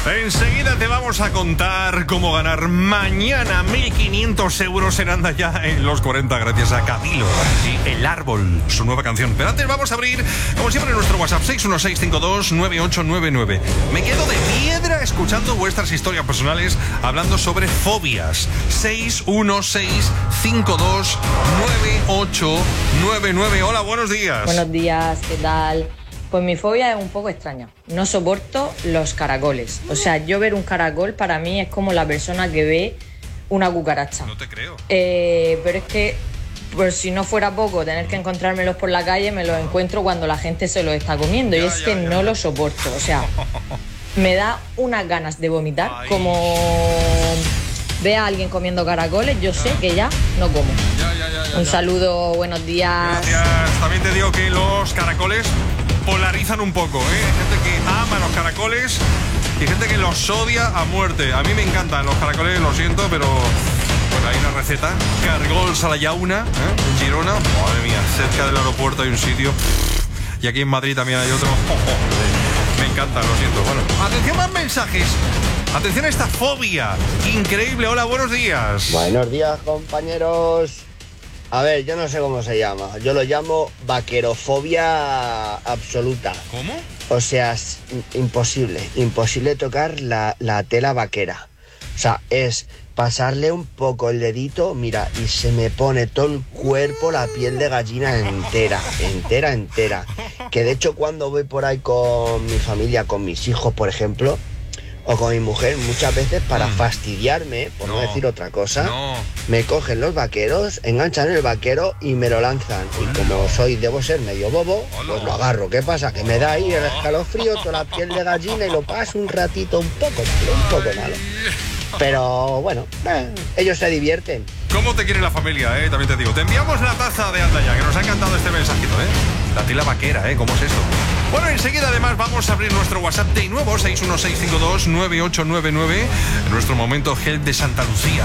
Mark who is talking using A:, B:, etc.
A: Enseguida te vamos a contar cómo ganar mañana 1.500 euros en Anda Ya en los 40 gracias a Camilo y El Árbol, su nueva canción. Pero antes vamos a abrir, como siempre, nuestro WhatsApp 616529899. Me quedo de piedra escuchando vuestras historias personales hablando sobre fobias. 616529899. Hola, buenos días.
B: Buenos días, ¿qué tal? Pues mi fobia es un poco extraña. No soporto los caracoles. O sea, yo ver un caracol para mí es como la persona que ve una cucaracha.
A: No te creo.
B: Pero es que, por si no fuera poco, tener que encontrármelos por la calle, me los encuentro cuando la gente se los está comiendo. Y es que no lo soporto. O sea, me da unas ganas de vomitar. Ay. Como ve a alguien comiendo caracoles, yo sé que ya no como. Un saludo, buenos días.
A: Gracias. También te digo que los caracoles polarizan un poco, ¿eh? Hay gente que ama los caracoles y gente que los odia a muerte. A mí me encantan los caracoles, lo siento, pero bueno, hay una receta. Cargols a la llauna, en Girona. Madre mía, cerca del aeropuerto hay un sitio. Y aquí en Madrid también hay otro. Me encanta, lo siento. Bueno, atención, más mensajes. Atención a esta fobia. Increíble. Hola, buenos días.
C: Buenos días, compañeros. A ver, yo no sé cómo se llama. Yo lo llamo vaquerofobia absoluta.
A: ¿Cómo?
C: O sea, es imposible tocar la tela vaquera. O sea, es pasarle un poco el dedito, mira, y se me pone todo el cuerpo, la piel de gallina entera. Que de hecho cuando voy por ahí con mi familia, con mis hijos, por ejemplo, o con mi mujer, muchas veces para fastidiarme, por no decir otra cosa, me cogen los vaqueros, enganchan el vaquero y me lo lanzan. Y como debo ser medio bobo, pues lo agarro. ¿Qué pasa? Que me da ahí el escalofrío, toda la piel de gallina y lo paso un ratito un poco malo. Pero bueno, ellos se divierten.
A: ¿Cómo te quiere la familia, También te digo. Te enviamos la taza de Anda Ya, que nos ha encantado este mensajito, La tela vaquera, ¿cómo es esto? Bueno, enseguida además vamos a abrir nuestro WhatsApp de nuevo, 616529899, en nuestro momento Gel de Santa Lucía.